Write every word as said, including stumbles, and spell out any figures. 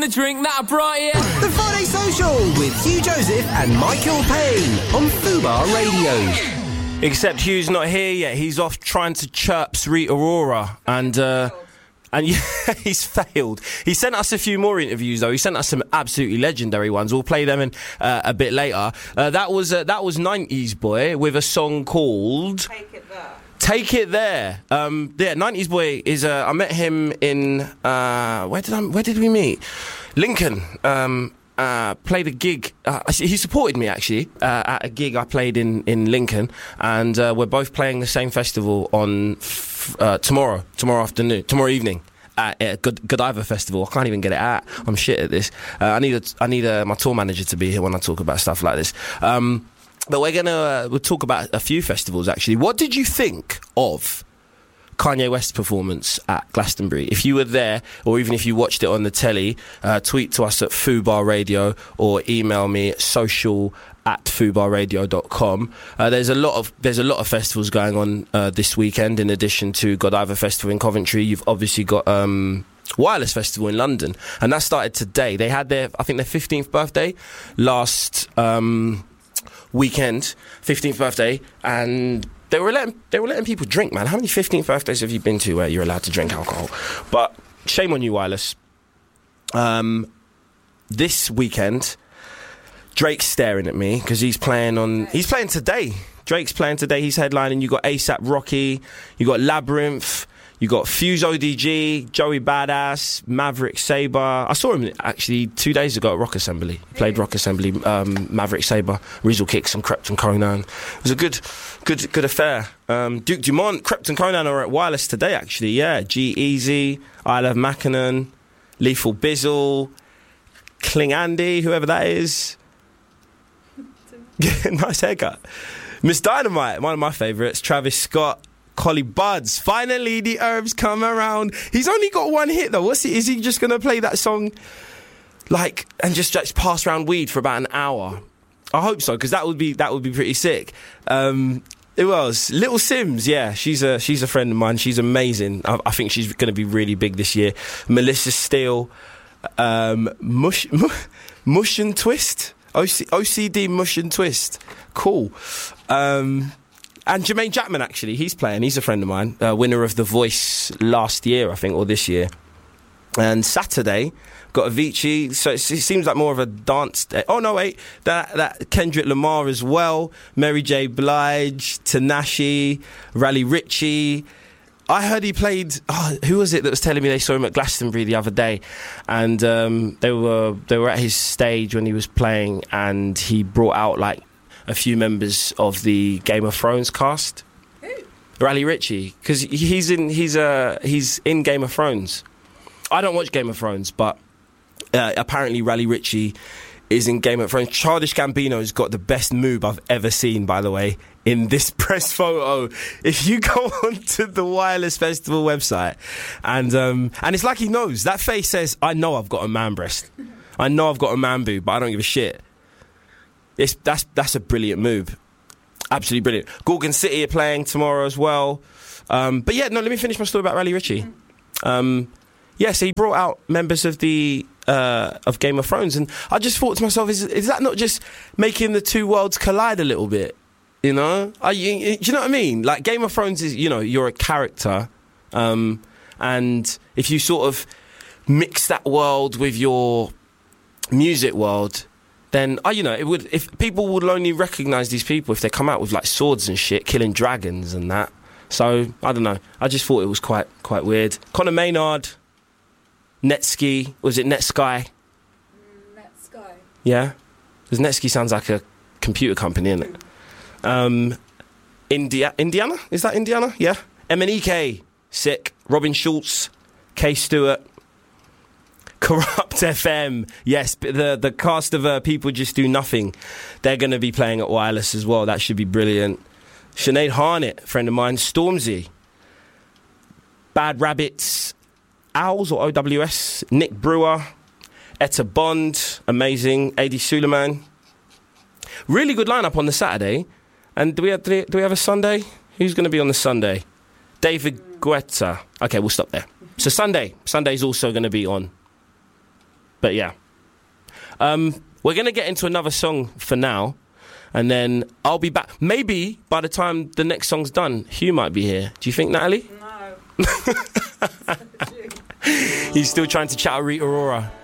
the drink that I brought you. The Friday Social with Hugh Joseph and Michael Payne on Fubar Radio. Except Hugh's not here yet. He's off trying to chirps Rita Ora. And, uh... And yeah, he's failed. He sent us a few more interviews, though. He sent us some absolutely legendary ones. We'll play them in uh, a bit later. Uh, that was uh, that was nineties Boy with a song called Take It There. Take It There. Um, yeah, nineties Boy is. Uh, I met him in uh, where did I? Where did we meet? Lincoln. Um, Uh, played a gig. Uh, he supported me actually uh, at a gig I played in in Lincoln, and uh, we're both playing the same festival on f- uh, tomorrow, tomorrow afternoon, tomorrow evening at uh, Good Godiva Festival. I can't even get it out. I'm shit at this. Uh, I need a, I need a, my tour manager to be here when I talk about stuff like this. Um, but we're gonna uh, we'll talk about a few festivals actually. What did you think of Kanye West's performance at Glastonbury? If you were there, or even if you watched it on the telly, uh, tweet to us at Fubar Radio or email me at social at fubar radio dot com. Uh, there's a lot of there's a lot of festivals going on uh, this weekend. In addition to Godiva Festival in Coventry, you've obviously got um, Wireless Festival in London, and that started today. They had their I think their fifteenth birthday last um, weekend, fifteenth birthday, and They were letting they were letting people drink, man. How many fifteenth birthdays have you been to where you're allowed to drink alcohol? But shame on you, Wireless. Um, this weekend, Drake's staring at me because he's playing on. He's playing today. Drake's playing today. He's headlining. You got ASAP Rocky. You got Labyrinth. You got Fuse O D G, Joey Badass, Maverick Sabre. I saw him actually two days ago at Rock Assembly. He played Rock Assembly, um, Maverick Sabre, Rizzle Kicks and Krypton Conan. It was a good good good affair. Um, Duke Dumont, Krypton Conan are at Wireless today actually, yeah. G-Eazy, I Love Mackinnon, Lethal Bizzle, Kling Andy, whoever that is. Nice haircut. Miss Dynamite, one of my favourites, Travis Scott. Collie Buds, finally the herbs come around. He's only got one hit though. What's he? Is he just gonna play that song like and just, just pass around weed for about an hour? I hope so, because that would be that would be pretty sick. Um, who else? Little Sims, yeah, she's a she's a friend of mine. She's amazing. I, I think she's gonna be really big this year. Melissa Steele, um, Mush Mush, Mush and Twist, O C, O C D Mush and Twist, cool. Um, And Jermaine Jackman, actually, he's playing. He's a friend of mine. Uh, winner of The Voice last year, I think, or this year. And Saturday, got Avicii. So it seems like more of a dance day. Oh, no, wait. That, that Kendrick Lamar as well. Mary J. Blige, Tinashe, Rally Ritchie. I heard he played... Oh, who was it that was telling me they saw him at Glastonbury the other day? And um, they were they were at his stage when he was playing, and he brought out, like, a few members of the Game of Thrones cast. Who? Rally Ritchie, because he's in he's uh he's in Game of Thrones. I don't watch Game of Thrones, but uh, apparently Rally Ritchie is in Game of Thrones. Childish Gambino's got the best move I've ever seen, by the way, in this press photo. If you go onto the Wireless Festival website, and um and it's like he knows. That face says, I know I've got a man breast. I know I've got a man boob, but I don't give a shit. It's, that's that's a brilliant move. Absolutely brilliant. Gorgon City are playing tomorrow as well. Um, but yeah, no, let me finish my story about Rally Ritchie. Um, yeah, so he brought out members of the uh, of Game of Thrones, and I just thought to myself, is is that not just making the two worlds collide a little bit? You know? Are you, do you know what I mean? Like, Game of Thrones is, you know, you're a character, um, and if you sort of mix that world with your music world, then, uh, you know, it would. If people would only recognise these people if they come out with like swords and shit, killing dragons and that. So I don't know. I just thought it was quite quite weird. Conor Maynard, Netsky, was it Netsky? Netsky. Yeah, because Netsky sounds like a computer company, isn't it? Um, India, Indiana, is that Indiana? Yeah. M N E K, sick. Robin Schulz, K Stewart. Corrupt F M, yes, the the cast of uh, People Just Do Nothing, they're going to be playing at Wireless as well. That should be brilliant. Sinead Harnett, friend of mine. Stormzy, Bad Rabbits, Owls or O W S, Nick Brewer, Etta Bond, amazing. A D Suleiman. Really good lineup on the Saturday. And do we have, do we have a Sunday? Who's going to be on the Sunday? David Guetta. Okay, we'll stop there. So Sunday, Sunday's also going to be on. But yeah. Um, we're going to get into another song for now. And then I'll be back. Maybe by the time the next song's done, Hugh might be here. Do you think, Natalie? No. He's still trying to chat with Rita Ora.